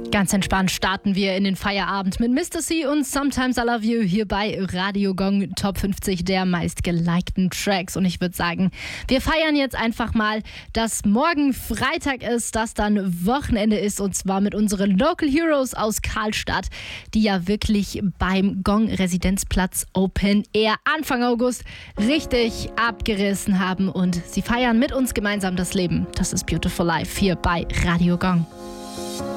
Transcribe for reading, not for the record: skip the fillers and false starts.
Ganz entspannt starten wir in den Feierabend mit Mr. C und Sometimes I Love You hier bei Radio Gong Top 50 der meistgelikten Tracks. Und ich würde sagen, wir feiern jetzt einfach mal, dass morgen Freitag ist, dass dann Wochenende ist, und zwar mit unseren Local Heroes aus Karlstadt, die ja wirklich beim Gong Residenzplatz Open Air Anfang August richtig abgerissen haben. Und sie feiern mit uns gemeinsam das Leben. Das ist Beautiful Life hier bei Radio Gong.